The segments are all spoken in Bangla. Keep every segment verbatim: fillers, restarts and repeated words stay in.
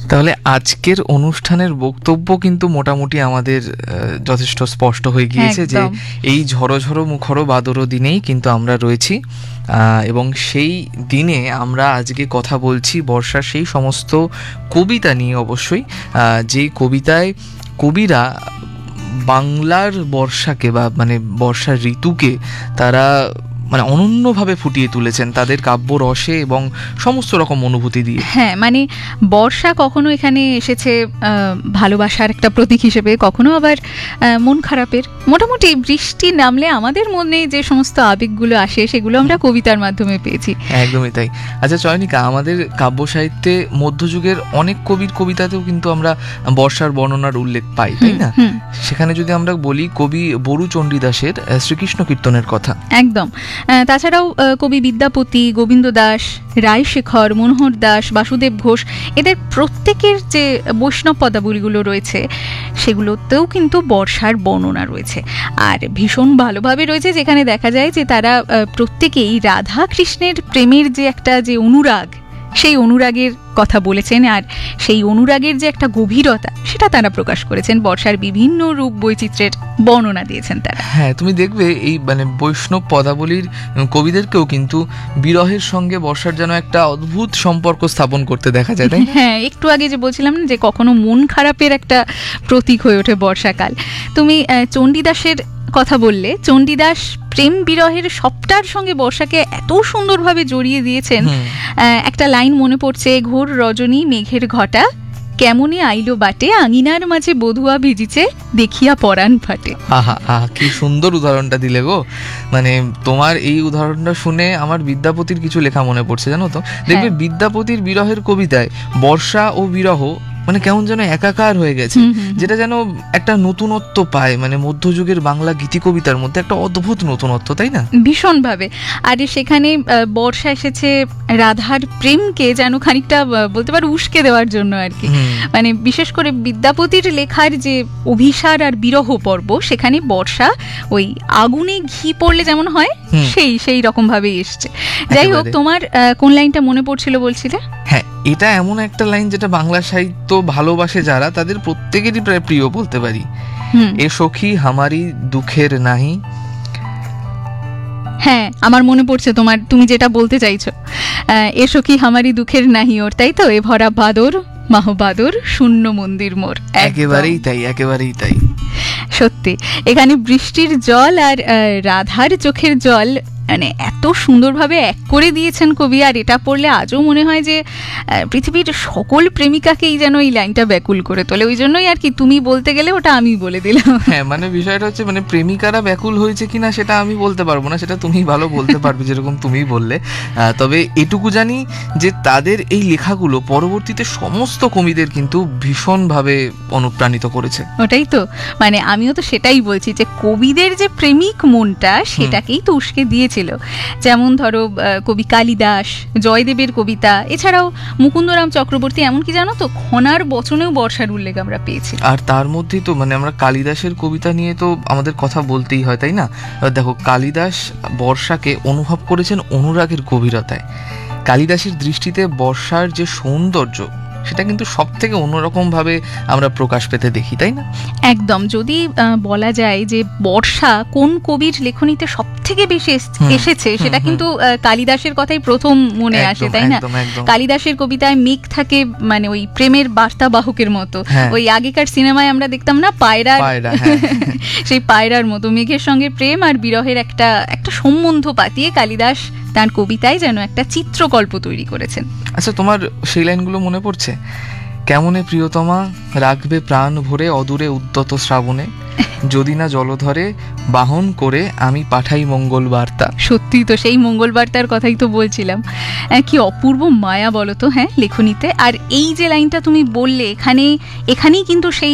তাহলে আজকের অনুষ্ঠানের বক্তব্য কিন্তু মোটামুটি আমাদের যথেষ্ট স্পষ্ট হয়ে গিয়েছে যে এই ঝড়ো ঝড়ো মুখরো বাদরো দিনেই কিন্তু আমরা রয়েছি, এবং সেই দিনে আমরা আজকে কথা বলছি বর্ষার সেই সমস্ত কবিতা নিয়ে, অবশ্যই যেই কবিতায় কবিরা বাংলার বর্ষাকে বা মানে বর্ষার ঋতুকে তারা মানে অনন্যভাবে ফুটিয়ে তুলেছেন তাদের কাব্য রসে এবং সমস্ত রকম অনুভূতি দিয়ে। হ্যাঁ, মানে বর্ষা কখনো এখানে এসেছে ভালোবাসার একটা প্রতীক হিসেবে, কখনো আবার মন খারাপের। মোটামুটি বৃষ্টি নামলে আমাদের মনে যে সমস্ত আবেগগুলো আসে সেগুলো আমরা কবিতার মাধ্যমে পেয়েছি। একদমই তাই। আচ্ছা চয়নিকা, আমাদের কাব্য সাহিত্যে মধ্যযুগের অনেক কবির কবিতাতেও কিন্তু আমরা বর্ষার বর্ণনার উল্লেখ পাই, তাই না? সেখানে যদি আমরা বলি কবি বরু চণ্ডীদাসের শ্রীকৃষ্ণ কীর্তনের কথা, একদম। তাছাড়াও কবি বিদ্যাপতি, গোবিন্দ দাস, রায়শেখর, মনোহর দাস, বাসুদেব ঘোষ, এদের প্রত্যেকের যে বৈষ্ণব পদাবলীগুলো রয়েছে সেগুলোতেও কিন্তু বর্ষার বর্ণনা রয়েছে। আর ভীষণ ভালোভাবে রয়েছে, যেখানে দেখা যায় যে তারা প্রত্যেকেই রাধা কৃষ্ণের প্রেমের যে একটা যে অনুরাগ, সেই অনুরাগের কথা বলেছেন, আর সেই অনুরাগের যে একটা গভীরতা সেটা তারা প্রকাশ করেছেন। বর্ষার বিভিন্ন রূপ বৈচিত্র্যের বর্ণনা দিয়েছেন তারা। হ্যাঁ, তুমি দেখবে এই মানে বৈষ্ণব পদাবলীর কবিদেরকেও কিন্তু বিরহের সঙ্গে বর্ষার যেন একটা অদ্ভুত সম্পর্ক স্থাপন করতে দেখা যায়, তাই? হ্যাঁ, একটু আগে যে বলছিলাম না যে কখনো মন খারাপের একটা প্রতীক হয়ে ওঠে বর্ষাকাল। তুমি চণ্ডীদাসের কথা বললে, চণ্ডীদাস প্রেম বিরহের সবটার সঙ্গে বর্ষাকে এত সুন্দরভাবে জড়িয়ে দিয়েছেন। একটা লাইন মনে পড়ছে, ঘোর রজনী মেঘের ঘটা, কেমনে আইলো বাটে, আঙিনার মাঝে বধুয়া ভিজিছে, দেখিয়া পরাণ ফাটে। আহা আহা, কি সুন্দর উদাহরণটা দিলে গো। মানে তোমার এই উদাহরণটা শুনে আমার বিদ্যাপতির কিছু লেখা মনে পড়ছে, জানো তো? দেখবে বিদ্যাপতির বিরহের কবিতায় বর্ষা ও বিরহ মানে কেমন যেন একাকার হয়ে গেছে, যেটা যেন একটা নতুনত্ব পায়, মানে মধ্যযুগের বাংলা গীতি কবিতার মধ্যে একটা অদ্ভুত নতুনত্ব, তাই না? ভীষণভাবে। আর সেখানে বর্ষা এসেছে রাধার প্রেমকে যেন খানিকটা বলতে পারো উস্কে দেওয়ার জন্য আর কি। মানে বিশেষ করে বিদ্যাপতির লেখার যে অভিসার আর বিরহ পর্ব, সেখানে বর্ষা ওই আগুনে ঘি পড়লে যেমন হয় সেই সেই রকম ভাবেই এসছে। যাই হোক, তোমার কোন লাইনটা মনে পড়ছিল বলছিলে? হ্যাঁ, এটা এমন একটা লাইন যেটা বাংলা সাহিত্য ভালোবাসে যারা, তাদের প্রত্যেকেরই প্রায় প্রিয় বলতে পারি। এ সখী হামারি দুঃখের নাহি। হ্যাঁ, আমার মনে পড়ছে তোমার, তুমি যেটা বলতে চাইছো, এ সখী হামারি দুঃখের নাহি ওর, তাই তো? এ ভরা বাদর মাহবাদর শূন্য মন্দির মোর। একেবারেই তাই, একেবারেই তাই। সত্যি, এখানে বৃষ্টির জল আর রাধার চোখের জল মানে এত সুন্দরভাবে এক করে দিয়েছেন কবি, আর এটা পড়লে আজও মনে হয় যে পৃথিবীর সকল প্রেমিকাকেই যেন এই লাইনটা ব্যাকুল করে তোলে। ওই জন্যই আর কি তুমি বলতে গেলে ওটা আমি বলে দিলাম। হ্যাঁ, মানে বিষয়টা হচ্ছে মানে প্রেমিকারা ব্যাকুল হয়েছে কিনা সেটা আমি বলতে পারবো না, সেটা তুমি ভালো বলতে পারবে যেরকম তুমি বললে। তবে এটুকু জানি যে তাদের এই লেখাগুলো পরবর্তীতে সমস্ত কবিদের কিন্তু ভীষণভাবে অনুপ্রাণিত করেছে। ওটাই তো, মানে আমিও তো সেটাই বলছি যে কবিদের যে প্রেমিক মনটা সেটাকেই তো উস্কে দিয়েছে। যেমন ধরো কবি কালিদাস, জয়দেবের কবিতা, এছাড়াও মুকুন্দরাম চক্রবর্তী, এমনকি জানো তো খনার বচনেও বর্ষার উল্লেখ আমরা পেয়েছি। আর তার মধ্যেই তো মানে আমরা কালিদাসের কবিতা নিয়ে তো আমাদের কথা বলতেই হয়, তাই না? দেখো, কালিদাস বর্ষাকে অনুভব করেছেন অনুরাগের গভীরতায়। কালিদাসের দৃষ্টিতে বর্ষার যে সৌন্দর্য সেটা কিন্তু সব থেকে অন্যরকম ভাবে আমরা প্রকাশ পেতে দেখি, তাই না? একদম। যদি বলা যায় যে বর্ষা কোন কবির লেখনীতে সব থেকে বেশি এসেছে, সেটা কিন্তু কালিদাসের কথাই প্রথম মনে আসে, তাই না? কালিদাসের কবিতায় মেঘ থাকে মানে ওই প্রেমের বার্তাবাহকের মতো। ওই আগেকার সিনেমায় আমরা দেখতাম না পায়রা, সেই পায়রার মতো মেঘের সঙ্গে প্রেম আর বিরহের একটা একটা সম্বন্ধ পাতিয়ে কালিদাস তার কবিতায় যেন একটা চিত্রকল্প তৈরি করেছেন। আচ্ছা, তোমার সেই লাইনগুলো মনে পড়ছে? কেমনে প্রিয়তমা রাখবে প্রাণ ভরে অদূরে উদ্যত শ্রাবণে, যদি না জলধরে বাহন করে আমি পাঠাই মঙ্গল বার্তা। সত্যি তো, সেই মঙ্গল বার্তার কথাই তো বলছিলাম। কি অপূর্ব মায়া বলো তো, হ্যাঁ, লেখনীতে। আর এই যে লাইনটা তুমি বললে, এখানে এখানেই কিন্তু সেই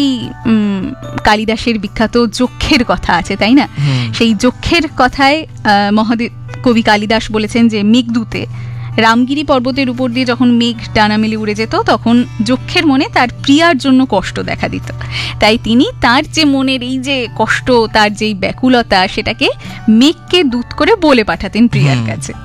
কালিদাসের বিখ্যাত যক্ষের কথা আছে, তাই না? সেই যক্ষের কথায় মহাদেব কবি কালিদাস বলেছেন যে মেঘদূতে রামগিরি পর্বতের উপর দিয়ে যখন মেঘ ডানা মেলে উড়ে যেত, তখন যক্ষের মনে তার প্রিয়ার জন্য কষ্ট দেখা দিত। তাই তিনি তার যে মনের এই যে কষ্ট, তার যেই ব্যাকুলতা, সেটাকে মেঘকে দূত করে বলে পাঠাতেন প্রিয়ার কাছে।